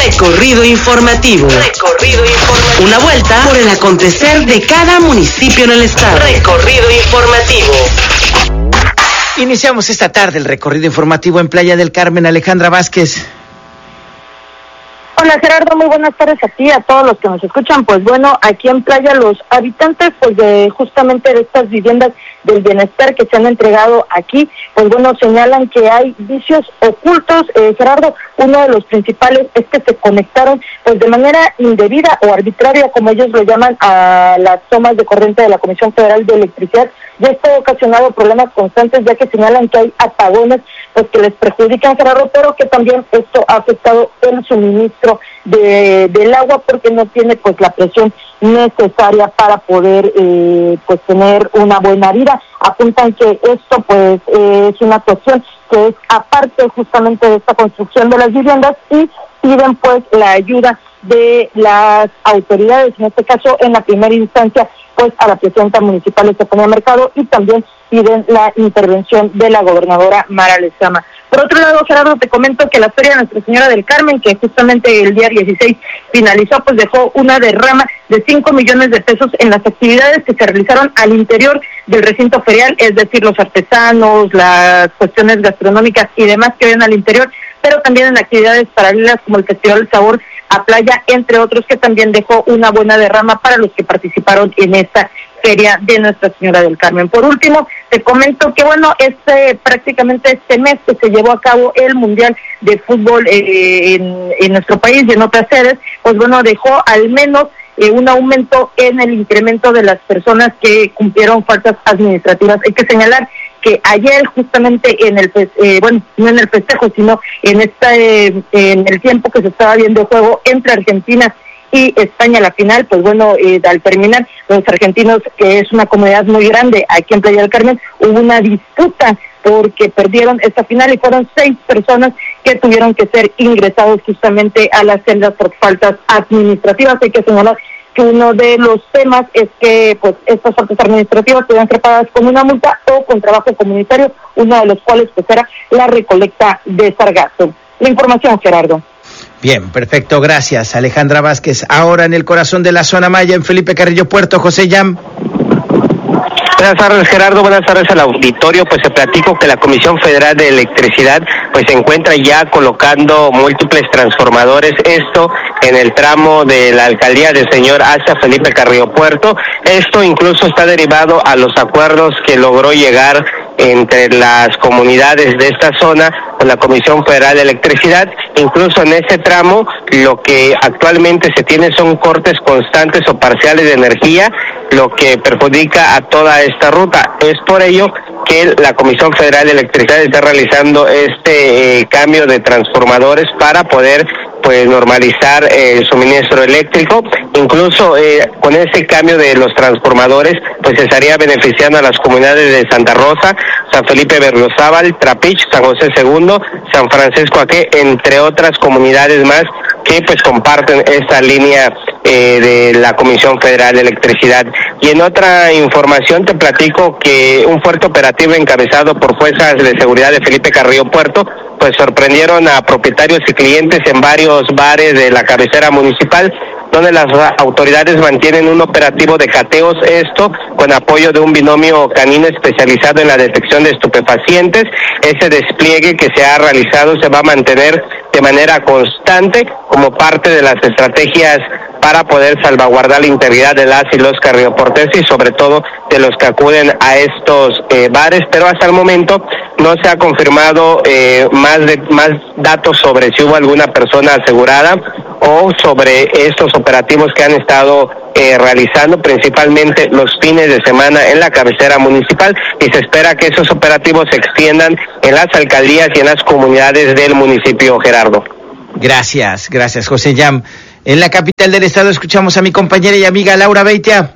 Recorrido informativo. Una vuelta por el acontecer de cada municipio en el estado. Recorrido informativo. Iniciamos esta tarde el recorrido informativo en Playa del Carmen. Alejandra Vázquez. Hola Gerardo, muy buenas tardes a ti, a todos los que nos escuchan. Pues bueno, aquí en Playa los habitantes pues de justamente de estas viviendas del bienestar que se han entregado aquí, pues bueno, señalan que hay vicios ocultos. Gerardo, uno de los principales es que se conectaron pues de manera indebida o arbitraria, como ellos lo llaman, a las tomas de corriente de la Comisión Federal de Electricidad. Ya esto ha ocasionado problemas constantes, ya que señalan que hay apagones pues que les perjudican, Gerardo, pero que también esto ha afectado el suministro del agua, porque no tiene pues la presión necesaria para poder pues tener una buena vida. Apuntan que esto pues es una cuestión que es aparte justamente de esta construcción de las viviendas, y piden pues la ayuda de las autoridades, en este caso en la primera instancia pues a la presidenta municipal Estefanía Mercado, y también piden la intervención de la gobernadora Mara Lezama. Por otro lado, Gerardo, te comento que la Feria de Nuestra Señora del Carmen, que justamente el día 16 finalizó, pues dejó una derrama de 5 millones de pesos en las actividades que se realizaron al interior del recinto ferial, es decir, los artesanos, las cuestiones gastronómicas y demás que ven al interior, pero también en actividades paralelas como el Festival del Sabor a Playa, entre otros, que también dejó una buena derrama para los que participaron en esta Feria de Nuestra Señora del Carmen. Por último, te comento que bueno, prácticamente este mes que se llevó a cabo el Mundial de Fútbol en nuestro país y en otras sedes, pues bueno, dejó al menos un aumento en el incremento de las personas que cumplieron faltas administrativas. Hay que señalar que ayer justamente no en el festejo, sino en el tiempo que se estaba viendo el juego entre Argentina y España, la final, pues bueno, al terminar, los argentinos, que es una comunidad muy grande aquí en Playa del Carmen, hubo una disputa porque perdieron esta final y fueron 6 personas que tuvieron que ser ingresados justamente a las celdas por faltas administrativas. Hay que señalar que uno de los temas es que pues estas faltas administrativas pueden ser pagadas con una multa o con trabajo comunitario, uno de los cuales pues era la recolecta de sargazo. La información, Gerardo. Bien, perfecto, gracias Alejandra Vázquez. Ahora en el corazón de la zona maya, en Felipe Carrillo Puerto, José Yam. Buenas tardes, Gerardo, buenas tardes al auditorio. Pues te platico que la Comisión Federal de Electricidad pues se encuentra ya colocando múltiples transformadores, esto en el tramo de la alcaldía del señor hacia Felipe Carrillo Puerto. Esto incluso está derivado a los acuerdos que logró llegar entre las comunidades de esta zona con la Comisión Federal de Electricidad. Incluso en ese tramo lo que actualmente se tiene son cortes constantes o parciales de energía, lo que perjudica a toda esta ruta. Es por ello que la Comisión Federal de Electricidad está realizando este cambio de transformadores para poder pues normalizar el suministro eléctrico. Incluso con ese cambio de los transformadores pues se estaría beneficiando a las comunidades de Santa Rosa, San Felipe Berriozábal, Trapich, San José II, San Francisco Aque, entre otras comunidades más que pues comparten esta línea de la Comisión Federal de Electricidad. Y en otra información te platico que un fuerte operativo encabezado por fuerzas de seguridad de Felipe Carrillo Puerto pues sorprendieron a propietarios y clientes en varios bares de la cabecera municipal, donde las autoridades mantienen un operativo de cateos, esto con apoyo de un binomio canino especializado en la detección de estupefacientes. Ese despliegue que se ha realizado se va a mantener de manera constante como parte de las estrategias para poder salvaguardar la integridad de las y los carrioporteses y sobre todo de los que acuden a estos bares, pero hasta el momento no se ha confirmado más datos sobre si hubo alguna persona asegurada o sobre estos operativos que han estado realizando principalmente los fines de semana en la cabecera municipal, y se espera que esos operativos se extiendan en las alcaldías y en las comunidades del municipio, Gerardo. Gracias José Yam. En la capital del estado escuchamos a mi compañera y amiga Laura Beitia.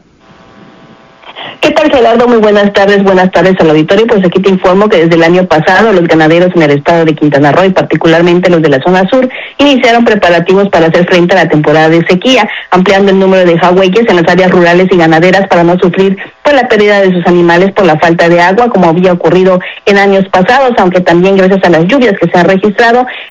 ¿Qué tal, Gerardo? Muy buenas tardes al auditorio. Pues aquí te informo que desde el año pasado los ganaderos en el estado de Quintana Roo y particularmente los de la zona sur iniciaron preparativos para hacer frente a la temporada de sequía, ampliando el número de jagüeyes en las áreas rurales y ganaderas para no sufrir por la pérdida de sus animales por la falta de agua, como había ocurrido en años pasados, aunque también gracias a las lluvias que se han registrado